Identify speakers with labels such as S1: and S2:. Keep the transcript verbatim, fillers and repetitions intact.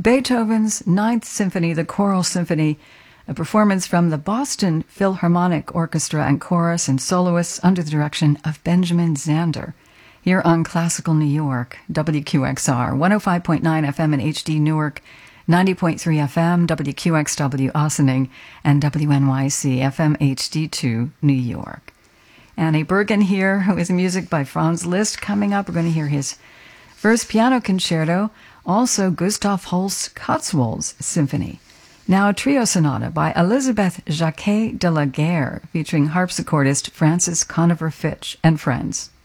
S1: Beethoven's Ninth Symphony, the Choral Symphony, a performance from the Boston Philharmonic Orchestra and Chorus and Soloists under the direction of Benjamin Zander, here on Classical New York, W Q X R, one oh five point nine F M in H D Newark, ninety point three F M, W Q X W Ossining, and W N Y C F M H D two New York. Annie Bergen here with music by Franz Liszt. Coming up, we're going to hear his first piano concerto, also Gustav Holst's Cotswolds Symphony. Now a trio sonata by Elizabeth Jacquet de la Guerre, featuring harpsichordist Francis Conover Fitch and friends.